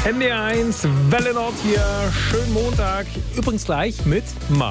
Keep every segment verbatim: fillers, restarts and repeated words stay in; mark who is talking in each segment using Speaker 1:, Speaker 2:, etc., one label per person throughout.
Speaker 1: N D R eins, Welle Nord hier. Schönen Montag. Übrigens gleich mit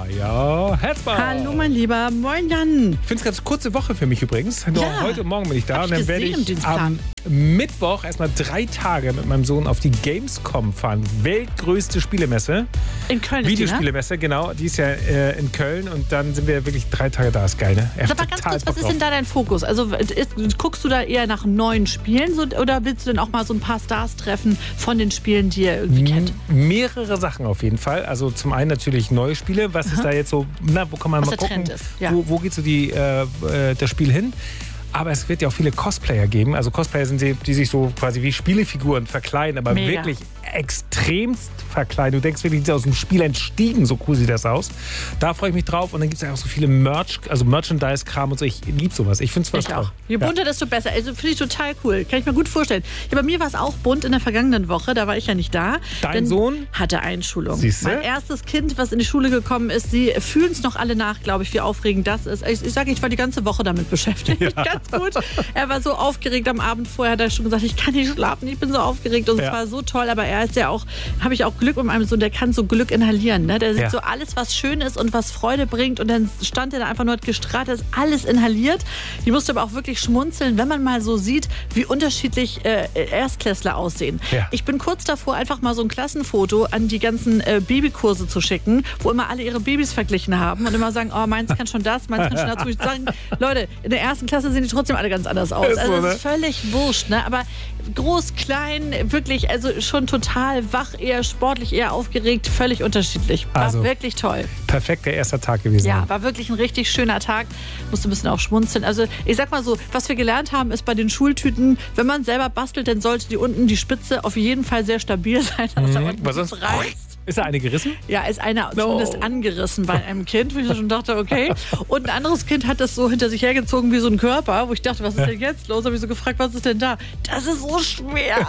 Speaker 1: Maja Herzbach.
Speaker 2: Hallo, mein Lieber. Moin, Jan.
Speaker 1: Ich finde es ganz kurze Woche für mich übrigens. Nur
Speaker 2: ja.
Speaker 1: heute und morgen bin ich da.
Speaker 2: Hab
Speaker 1: und dann
Speaker 2: ich
Speaker 1: werde
Speaker 2: gesehen,
Speaker 1: ich am Mittwoch erstmal drei Tage mit meinem Sohn auf die Gamescom fahren. Weltgrößte Spielemesse.
Speaker 2: In Köln.
Speaker 1: Videospielemesse, genau. Die ist ja äh, in Köln. Und dann sind wir wirklich drei Tage da. Ist geil, ne?
Speaker 2: Sag mal ganz kurz, was ist denn da dein Fokus? Also ist, guckst du da eher nach neuen Spielen so, oder willst du denn auch mal so ein paar Stars treffen von den Spielen, die ihr irgendwie kennt?
Speaker 1: M- mehrere Sachen auf jeden Fall. Also zum einen natürlich neue Spiele. Was Aha. ist da jetzt so, na, wo kann man
Speaker 2: was
Speaker 1: mal
Speaker 2: der
Speaker 1: gucken,
Speaker 2: Trend ist. Ja.
Speaker 1: wo, wo geht so die, äh, äh, das Spiel hin? Aber es wird ja auch viele Cosplayer geben. Also Cosplayer sind die, die sich so quasi wie Spielefiguren verkleiden, aber
Speaker 2: Mega.
Speaker 1: wirklich extremst verkleiden. Du denkst wirklich, die sind aus dem Spiel entstiegen, so cool sieht das aus. Da freue ich mich drauf. Und dann gibt es ja auch so viele Merch, also Merchandise-Kram und so. Ich liebe sowas. Ich finde es was
Speaker 2: Ich
Speaker 1: toll.
Speaker 2: auch. Je bunter, ja. desto besser. Also finde ich total cool. Kann ich mir gut vorstellen. Ja, bei mir war es auch bunt in der vergangenen Woche. Da war ich ja nicht da.
Speaker 1: Dein Sohn?
Speaker 2: Hatte Einschulung.
Speaker 1: Siehste?
Speaker 2: Mein erstes Kind, was in die Schule gekommen ist, sie fühlen es noch alle nach, glaube ich, wie aufregend das ist. Ich, ich sage, ich war die ganze Woche damit beschäftigt. Ja. Ganz gut. Er war so aufgeregt am Abend vorher, hat er schon gesagt, ich kann nicht schlafen, ich bin so aufgeregt. Und es ja. war so toll. Aber er ist ja auch, habe ich auch Glück mit meinem Sohn, der kann so Glück inhalieren. Ne? Der sieht ja. so alles, was schön ist und was Freude bringt. Und dann stand er da einfach nur, hat gestrahlt, das ist alles inhaliert. Ich musste aber auch wirklich schmunzeln, wenn man mal so sieht, wie unterschiedlich äh, Erstklässler aussehen. Ja. Ich bin kurz davor, einfach mal so ein Klassenfoto an die ganzen äh, Babykurse zu schicken, wo immer alle ihre Babys verglichen haben und immer sagen, oh, meins kann schon das, meins kann schon das. Wo ich sagen, Leute, in der ersten Klasse sehen die trotzdem alle ganz anders aus. Also das ist völlig wurscht, ne? Aber groß, klein, wirklich, also schon total wach, eher sportlich, eher aufgeregt, völlig unterschiedlich. War also wirklich toll.
Speaker 1: Perfekter erster Tag gewesen.
Speaker 2: Ja, war wirklich ein richtig schöner Tag. Musste ein bisschen auch schmunzeln. Also ich sag mal so, was wir gelernt haben, ist bei den Schultüten, wenn man selber bastelt, dann sollte die unten die Spitze auf jeden Fall sehr stabil sein. Also
Speaker 1: mhm. Was sonst reißt. Ist da eine gerissen?
Speaker 2: Ja, ist eine no. zumindest angerissen bei einem Kind, wo ich schon dachte, okay. Und ein anderes Kind hat das so hinter sich hergezogen wie so ein Körper, wo ich dachte, was ist denn jetzt los? Habe ich so gefragt, was ist denn da? Das ist so schwer.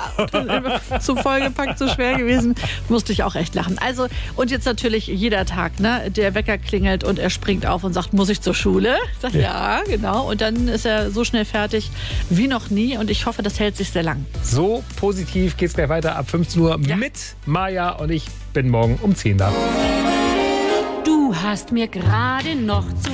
Speaker 2: Zu vollgepackt, so schwer gewesen. Musste ich auch echt lachen. Also, und jetzt natürlich jeder Tag, ne? Der Wecker klingelt und er springt auf und sagt, muss ich zur Schule? Ich sage, ja. ja, genau. Und dann ist er so schnell fertig wie noch nie und ich hoffe, das hält sich sehr lang.
Speaker 1: So positiv geht's gleich weiter ab fünfzehn Uhr ja. mit Maja und ich bin morgen um zehn da.
Speaker 3: Du hast mir gerade noch zu